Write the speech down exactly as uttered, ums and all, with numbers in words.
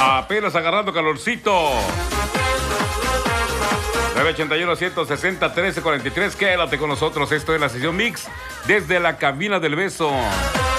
Apenas agarrando calorcito. nueve ochenta y uno, ciento sesenta, trece cuarenta y tres. Quédate con nosotros. Esto es la sesión Mix desde la cabina del beso.